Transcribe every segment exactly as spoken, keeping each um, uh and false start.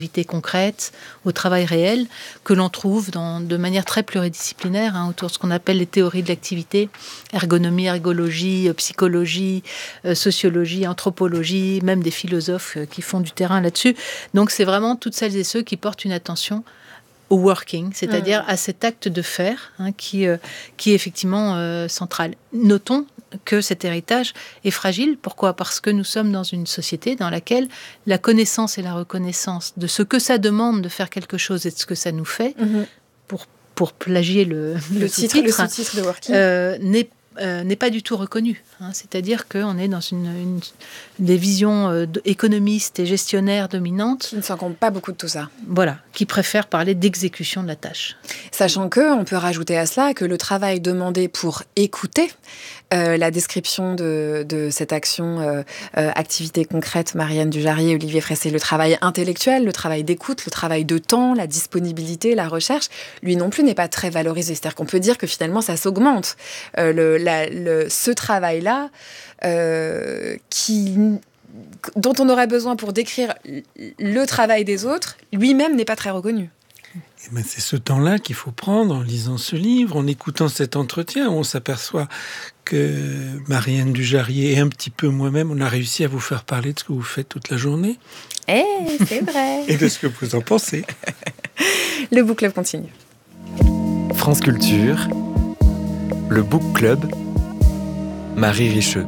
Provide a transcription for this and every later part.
activités concrètes, au travail réel, que l'on trouve dans, de manière très pluridisciplinaire hein, autour de ce qu'on appelle les théories de l'activité, ergonomie, ergologie, psychologie, euh, sociologie, anthropologie, même des philosophes euh, qui font du terrain là-dessus. Donc c'est vraiment toutes celles et ceux qui portent une attention au working, c'est-à-dire mmh. à cet acte de faire hein, qui, euh, qui est effectivement euh, central. Notons que cet héritage est fragile. Pourquoi ? Parce que nous sommes dans une société dans laquelle la connaissance et la reconnaissance de ce que ça demande de faire quelque chose et de ce que ça nous fait, mmh. pour, pour plagier le, le, le titre, sous-titre, le sous-titre de working, euh, n'est Euh, n'est pas du tout reconnu. Hein. C'est-à-dire qu'on est dans une, une, des visions euh, économistes et gestionnaires dominantes. Qui ne s'en compte pas beaucoup de tout ça. Voilà, qui préfèrent parler d'exécution de la tâche. Sachant qu'on peut rajouter à cela que le travail demandé pour écouter, euh, la description de, de cette action, euh, euh, activité concrète, Marianne Dujarrier, Olivier Fressé, le travail intellectuel, le travail d'écoute, le travail de temps, la disponibilité, la recherche, lui non plus n'est pas très valorisé. C'est-à-dire qu'on peut dire que finalement ça s'augmente. Euh, le, la, le, ce travail-là, euh, qui, dont on aurait besoin pour décrire le travail des autres, lui-même n'est pas très reconnu. Et ben c'est ce temps-là qu'il faut prendre en lisant ce livre, en écoutant cet entretien, où on s'aperçoit que Marianne Dujarrier et un petit peu moi-même, on a réussi à vous faire parler de ce que vous faites toute la journée. Eh, c'est vrai. Et de ce que vous en pensez. Le Book Club continue. France Culture, le Book Club, Marie Richeux.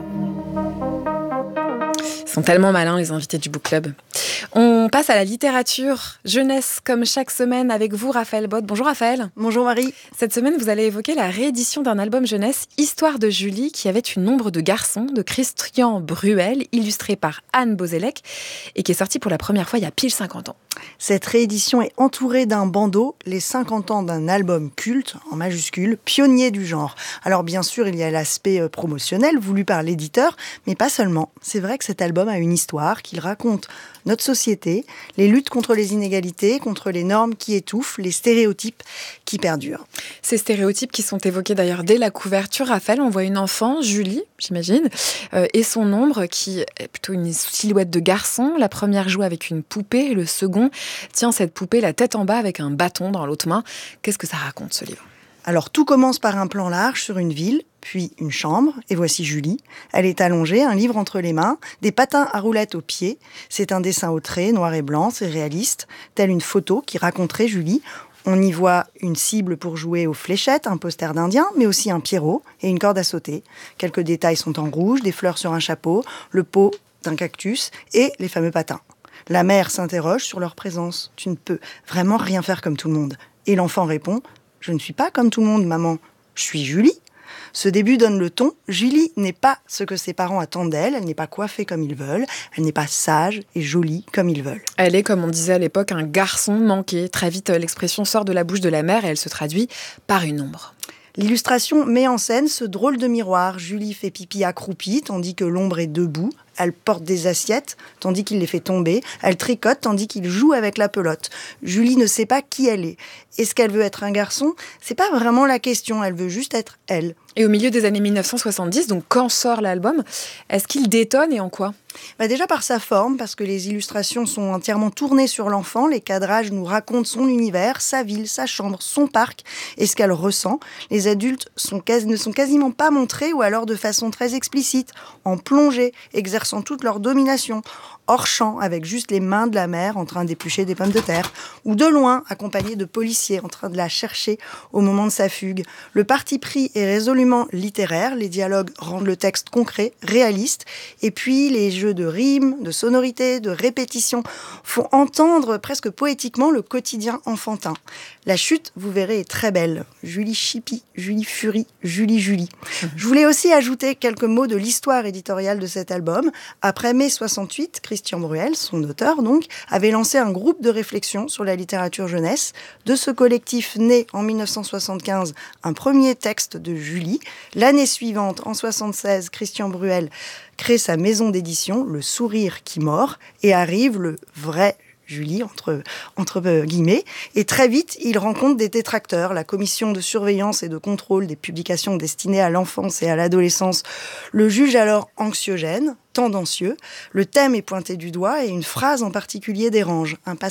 Ils sont tellement malins, les invités du Book Club. On passe à la littérature jeunesse, comme chaque semaine, avec vous, Raphaël Bott. Bonjour Raphaël. Bonjour Marie. Cette semaine, vous allez évoquer la réédition d'un album jeunesse, Histoire de Julie, qui avait une ombre de garçon, de Christian Bruel, illustré par Anne Bozelec, et qui est sorti pour la première fois il y a pile cinquante ans. Cette réédition est entourée d'un bandeau, les cinquante ans d'un album culte, en majuscule, pionnier du genre. Alors bien sûr, il y a l'aspect promotionnel voulu par l'éditeur, mais pas seulement. C'est vrai que cet album a une histoire, qu'il raconte notre société, les luttes contre les inégalités, contre les normes qui étouffent, les stéréotypes qui perdurent. Ces stéréotypes qui sont évoqués d'ailleurs dès la couverture, Raphaël, on voit une enfant, Julie, j'imagine, euh, et son ombre qui est plutôt une silhouette de garçon. La première joue avec une poupée, le second tient cette poupée la tête en bas avec un bâton dans l'autre main. Qu'est-ce que ça raconte ce livre ? Alors tout commence par un plan large sur une ville, puis une chambre, et voici Julie. Elle est allongée, un livre entre les mains, des patins à roulettes aux pieds. C'est un dessin au trait, noir et blanc, c'est réaliste, telle une photo qui raconterait Julie. On y voit une cible pour jouer aux fléchettes, un poster d'Indien, mais aussi un pierrot et une corde à sauter. Quelques détails sont en rouge, des fleurs sur un chapeau, le pot d'un cactus et les fameux patins. La mère s'interroge sur leur présence. « Tu ne peux vraiment rien faire comme tout le monde. » Et l'enfant répond « Je ne suis pas comme tout le monde, maman. Je suis Julie. » Ce début donne le ton. Julie n'est pas ce que ses parents attendent d'elle. Elle n'est pas coiffée comme ils veulent. Elle n'est pas sage et jolie comme ils veulent. Elle est, comme on disait à l'époque, un garçon manqué. Très vite, l'expression sort de la bouche de la mère et elle se traduit par une ombre. L'illustration met en scène ce drôle de miroir. Julie fait pipi accroupie, tandis que l'ombre est debout. Elle porte des assiettes, tandis qu'il les fait tomber. Elle tricote, tandis qu'il joue avec la pelote. Julie ne sait pas qui elle est. Est-ce qu'elle veut être un garçon ? C'est pas vraiment la question, elle veut juste être elle. Et au milieu des années dix-neuf cent soixante-dix, donc quand sort l'album, est-ce qu'il détonne et en quoi ? Bah déjà par sa forme, parce que les illustrations sont entièrement tournées sur l'enfant. Les cadrages nous racontent son univers, sa ville, sa chambre, son parc et ce qu'elle ressent. Les adultes sont quasi, ne sont quasiment pas montrés ou alors de façon très explicite, en plongée, exerçant toute leur domination, hors champ, avec juste les mains de la mère en train d'éplucher des pommes de terre, ou de loin, accompagnés de policiers en train de la chercher au moment de sa fugue. Le parti pris est résolument littéraire, les dialogues rendent le texte concret, réaliste, et puis les jeux de rimes, de sonorités, de répétitions font entendre presque poétiquement le quotidien enfantin. La chute, vous verrez, est très belle. Julie Chippy, Julie Fury, Julie Julie. Mmh. Je voulais aussi ajouter quelques mots de l'histoire éditoriale de cet album. Après mai soixante-huit, Christian Bruel, son auteur donc, avait lancé un groupe de réflexion sur la littérature jeunesse. De ce collectif naît en dix-neuf cent soixante-quinze un premier texte de Julie. L'année suivante, en soixante-seize, Christian Bruel crée sa maison d'édition, Le Sourire qui mord, et arrive le vrai Julie, entre, entre guillemets, et très vite, il rencontre des détracteurs. La commission de surveillance et de contrôle des publications destinées à l'enfance et à l'adolescence le juge alors anxiogène, tendancieux. Le thème est pointé du doigt et une phrase en particulier dérange. Un passage